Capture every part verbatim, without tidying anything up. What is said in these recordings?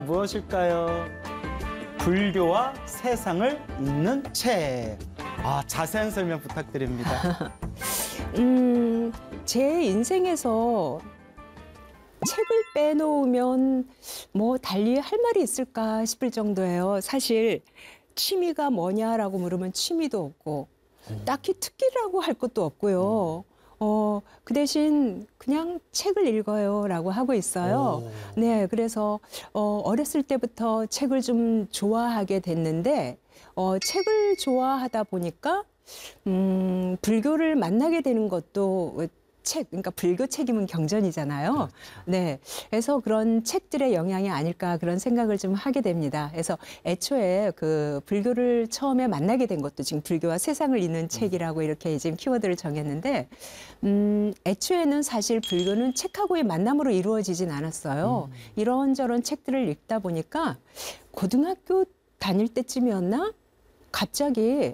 무엇일까요? 불교와 세상을 읽는 책. 아, 자세한 설명 부탁드립니다. 음, 제 인생에서 책을 빼놓으면 뭐 달리 할 말이 있을까 싶을 정도예요. 사실 취미가 뭐냐라고 물으면 취미도 없고 딱히 특기라고 할 것도 없고요. 어, 그 대신 그냥 책을 읽어요라고 하고 있어요. 오. 네, 그래서 어, 어렸을 때부터 책을 좀 좋아하게 됐는데 어, 책을 좋아하다 보니까 음, 불교를 만나게 되는 것도 책, 그러니까 불교 책임은 경전이잖아요. 그렇죠. 네, 그래서 그런 책들의 영향이 아닐까 그런 생각을 좀 하게 됩니다. 그래서 애초에 그 불교를 처음에 만나게 된 것도 지금 불교와 세상을 잇는 책이라고 이렇게 지금 키워드를 정했는데, 음, 애초에는 사실 불교는 책하고의 만남으로 이루어지진 않았어요. 음. 이런저런 책들을 읽다 보니까 고등학교 다닐 때쯤이었나? 갑자기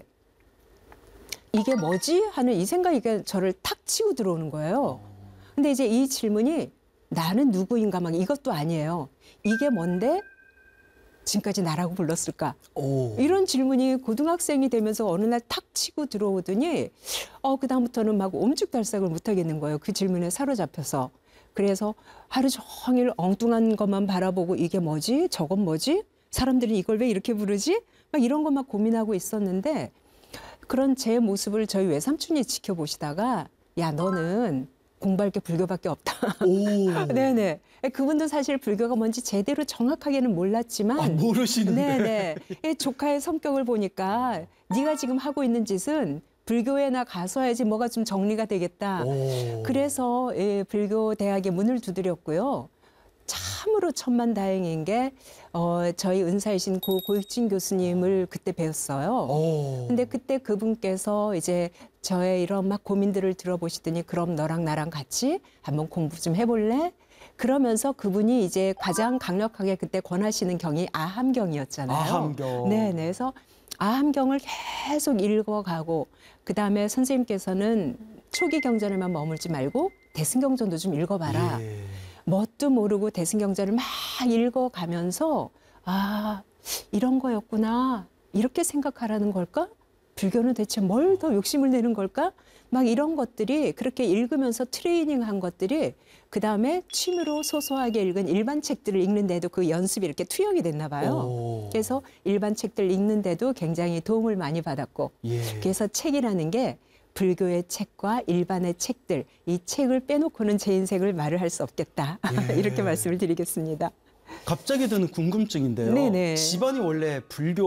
이게 뭐지? 하는 이 생각이 저를 탁 치고 들어오는 거예요. 근데 이제 이 질문이 나는 누구인가 막 이것도 아니에요. 이게 뭔데 지금까지 나라고 불렀을까? 오. 이런 질문이 고등학생이 되면서 어느 날 탁 치고 들어오더니 어, 그다음부터는 막 옴죽달싹을 못 하겠는 거예요. 그 질문에 사로잡혀서. 그래서 하루 종일 엉뚱한 것만 바라보고 이게 뭐지? 저건 뭐지? 사람들이 이걸 왜 이렇게 부르지? 막 이런 것만 고민하고 있었는데 그런 제 모습을 저희 외삼촌이 지켜보시다가 야 너는 공부할 게 불교밖에 없다. 오. 네네. 그분도 사실 불교가 뭔지 제대로 정확하게는 몰랐지만 아, 모르시는데. 네네. 조카의 성격을 보니까 네가 지금 하고 있는 짓은 불교에 나 가서 해야지 뭐가 좀 정리가 되겠다. 오. 그래서 예, 불교 대학에 문을 두드렸고요. 참으로 천만다행인 게 어, 저희 은사이신 고 고익진 교수님을 그때 배웠어요. 오. 근데 그때 그분께서 이제 저의 이런 막 고민들을 들어보시더니 그럼 너랑 나랑 같이 한번 공부 좀 해볼래? 그러면서 그분이 이제 가장 강력하게 그때 권하시는 경이 아함경이었잖아요. 아함경. 네, 네. 그래서 아함경을 계속 읽어가고 그다음에 선생님께서는 초기 경전에만 머물지 말고 대승경전도 좀 읽어봐라. 예. 뭣도 모르고 대승경전을 막 읽어가면서 아, 이런 거였구나. 이렇게 생각하라는 걸까? 불교는 대체 뭘 더 욕심을 내는 걸까? 막 이런 것들이 그렇게 읽으면서 트레이닝한 것들이 그다음에 취미로 소소하게 읽은 일반 책들을 읽는데도 그 연습이 이렇게 투영이 됐나 봐요. 오. 그래서 일반 책들 읽는데도 굉장히 도움을 많이 받았고 예. 그래서 책이라는 게 불교의 책과 일반의 책들, 이 책을 빼놓고는 제 인생을 말을 할 수 없겠다. 예. 이렇게 말씀을 드리겠습니다. 갑자기 드는 궁금증인데요. 네네. 집안이 원래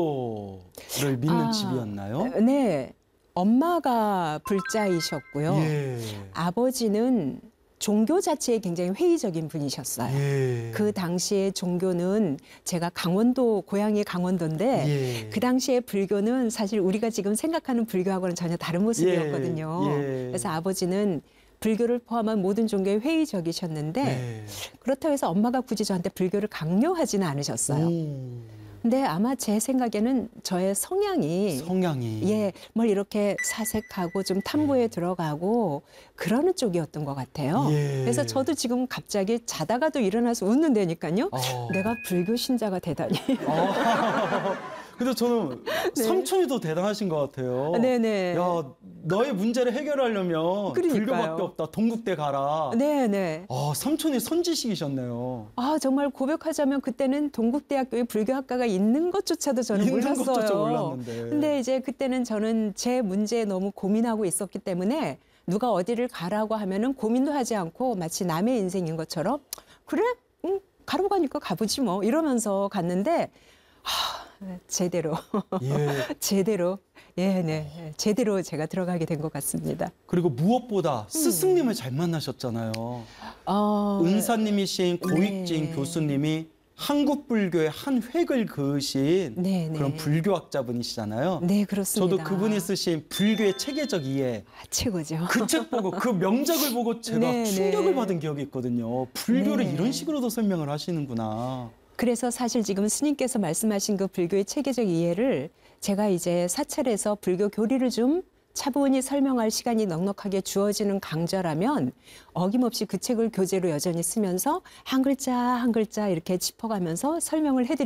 불교를 믿는 아, 집이었나요? 네. 엄마가 불자이셨고요. 예. 아버지는 종교 자체에 굉장히 회의적인 분이셨어요. 예. 그 당시에 종교는 제가 강원도, 고향이 강원도인데 예. 그 당시에 불교는 사실 우리가 지금 생각하는 불교하고는 전혀 다른 모습이었거든요. 예. 예. 그래서 아버지는 불교를 포함한 모든 종교에 회의적이셨는데 예. 그렇다고 해서 엄마가 굳이 저한테 불교를 강요하지는 않으셨어요. 오. 근데 아마 제 생각에는 저의 성향이 성향이. 예, 뭘 이렇게 사색하고 좀 탐구에 들어가고 그러는 쪽이었던 것 같아요. 예. 그래서 저도 지금 갑자기 자다가도 일어나서 웃는다니까요. 어. 내가 불교 신자가 되다니. 어. 근데 저는 네. 삼촌이 더 대단하신 것 같아요. 네네. 야, 너의 문제를 해결하려면 그러니까요. 불교밖에 없다. 동국대 가라. 네네. 아, 삼촌이 선지식이셨네요. 아, 정말 고백하자면 그때는 동국대학교에 불교학과가 있는 것조차도 저는 있는 몰랐어요. 것조차 몰랐는데. 근데 이제 그때는 저는 제 문제에 너무 고민하고 있었기 때문에 누가 어디를 가라고 하면은 고민도 하지 않고 마치 남의 인생인 것처럼 그래? 응, 가라고 가니까 가보지 뭐 이러면서 갔는데 하, 제대로 예. 제대로 예, 네. 제대로 제가 들어가게 된 것 같습니다. 그리고 무엇보다 스승님을 잘 만나셨잖아요. 어, 은사님이신 고익진 네. 교수님이 한국 불교의 한 획을 그으신 네, 네. 그런 불교학자분이시잖아요. 네, 그렇습니다. 저도 그분이 쓰신 불교의 체계적 이해 아, 최고죠. 그 책 보고 그 명작을 보고 제가 네, 충격을 네. 받은 기억이 있거든요. 불교를 네. 이런 식으로도 설명을 하시는구나. 그래서 사실 지금 스님께서 말씀하신 그 불교의 체계적 이해를 제가 이제 사찰에서 불교 교리를 좀 차분히 설명할 시간이 넉넉하게 주어지는 강좌라면 어김없이 그 책을 교재로 여전히 쓰면서 한 글자 한 글자 이렇게 짚어가면서 설명을 해드리